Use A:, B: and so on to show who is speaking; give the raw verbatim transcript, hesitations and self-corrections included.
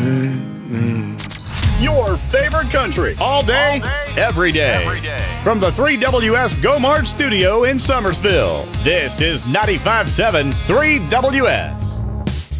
A: Your favorite country, all day,
B: All day,
A: every day.
B: every day.
A: From the three W S Go Mart studio in Summersville, this is ninety-five point seven three W S.